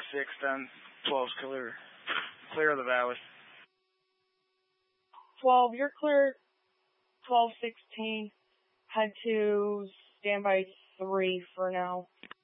6 then 12's clear of the valley. 12, you're clear. 12-16. Head to standby 3 for now.